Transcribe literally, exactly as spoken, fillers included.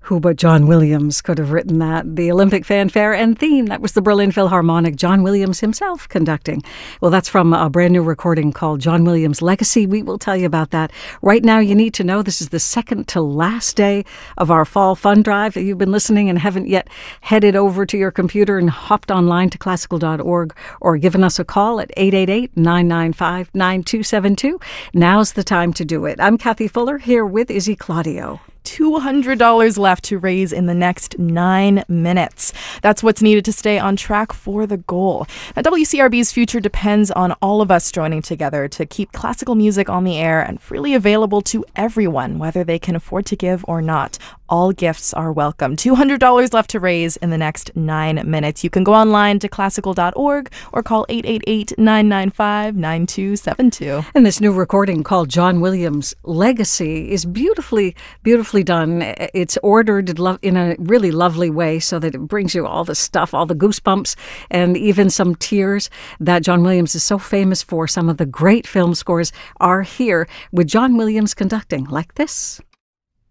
Who but John Williams could have written that? The Olympic fanfare and theme, that was the Berlin Philharmonic, John Williams himself conducting. Well, that's from a brand new recording called John Williams' Legacy. We will tell you about that. Right now, you need to know this is the second to last day of our Fall Fund Drive. If you've been listening and haven't yet headed over to your computer and hopped online to classical dot org or given us a call at eight eight eight, nine nine five, nine two seven two, now's the time to do it. I'm Kathy Fuller here with Izzy Claudio. two hundred dollars left to raise in the next nine minutes. That's what's needed to stay on track for the goal. Now, W C R B's future depends on all of us joining together to keep classical music on the air and freely available to everyone, whether they can afford to give or not. All gifts are welcome. two hundred dollars left to raise in the next nine minutes. You can go online to classical dot org or call eight eight eight, nine nine five, nine two seven two. And this new recording called John Williams' Legacy is beautifully, beautifully done. It's ordered in a really lovely way so that it brings you all the stuff, all the goosebumps, and even some tears that John Williams is so famous for. Some of the great film scores are here with John Williams conducting like this.